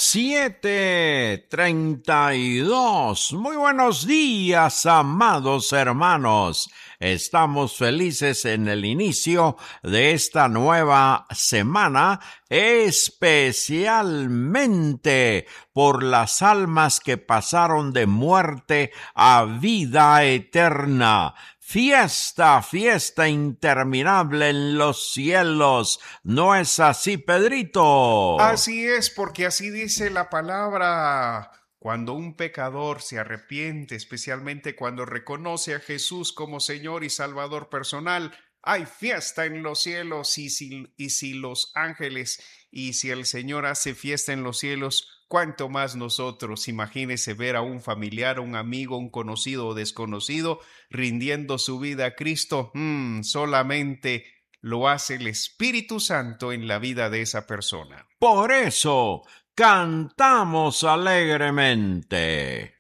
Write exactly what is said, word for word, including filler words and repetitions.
Siete treinta y dos. Muy buenos días, amados hermanos. Estamos felices en el inicio de esta nueva semana, especialmente por las almas que pasaron de muerte a vida eterna. Fiesta, fiesta interminable en los cielos. ¿No es así, Pedrito? Así es, porque así dice la palabra. Cuando un pecador se arrepiente, especialmente cuando reconoce a Jesús como Señor y Salvador personal, hay fiesta en los cielos. Y si, y si los ángeles y si el Señor hace fiesta en los cielos, cuánto más nosotros. Imagínese ver a un familiar, un amigo, un conocido o desconocido rindiendo su vida a Cristo. Mm, solamente lo hace el Espíritu Santo en la vida de esa persona. Por eso, cantamos alegremente.